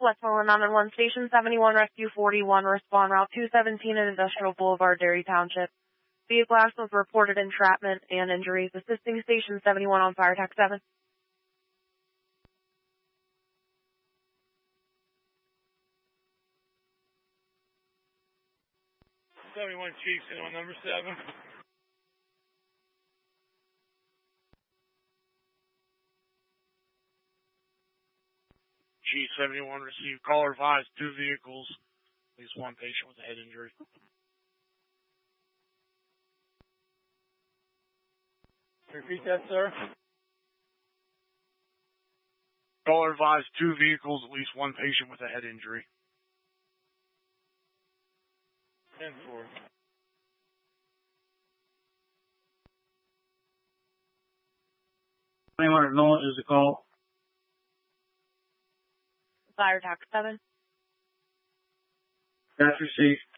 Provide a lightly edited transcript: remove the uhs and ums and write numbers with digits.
Westmoreland 911 Station 71, Rescue 41, respond Route 217 in Industrial Boulevard, Derry Township. Vehicle accident with reported entrapment and injuries. Assisting Station 71 on Fire Attack 7. 71 Chief, on number 7. G71 received caller advised 2 vehicles, at least 1 patient with a head injury. Repeat that, sir. Caller advised 2 vehicles, at least 1 patient with a head injury. 10-4. Is the call. Fire Attack 7. That's received.